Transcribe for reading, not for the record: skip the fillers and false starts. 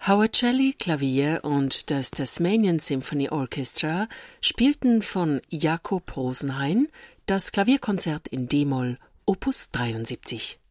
Howard Shelley Klavier und das Tasmanian Symphony Orchestra spielten von Jakob Rosenhain das Klavierkonzert in d-Moll Opus 73.